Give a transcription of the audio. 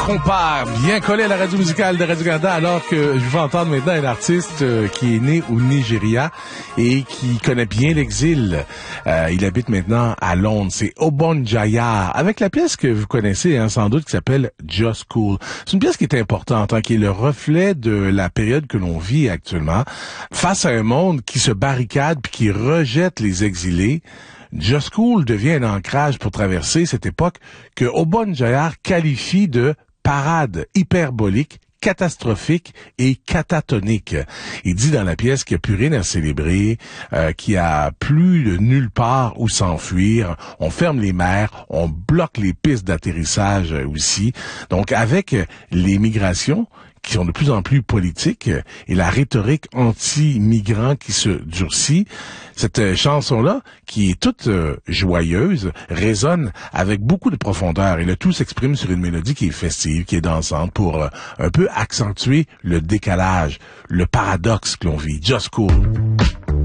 Trompeur, bien collé à la radio musicale de Radio-Canada, alors que je vais entendre maintenant un artiste qui est né au Nigeria et qui connaît bien l'exil. Il habite maintenant à Londres. C'est Obon Jaya, avec la pièce que vous connaissez sans doute, qui s'appelle Just Cool. C'est une pièce qui est importante, qui est le reflet de la période que l'on vit actuellement, face à un monde qui se barricade puis qui rejette les exilés. Just Cool devient un ancrage pour traverser cette époque que Obon Jaya qualifie de parade hyperbolique, catastrophique et catatonique. Il dit dans la pièce qu'il n'y a plus rien à célébrer, qu'il n'y a plus de nulle part où s'enfuir. On ferme les mers, on bloque les pistes d'atterrissage aussi. Donc avec les migrations qui sont de plus en plus politiques et la rhétorique anti-migrants qui se durcit, cette chanson-là, qui est toute joyeuse, résonne avec beaucoup de profondeur et le tout s'exprime sur une mélodie qui est festive, qui est dansante pour un peu accentuer le décalage, le paradoxe que l'on vit. Just Cool.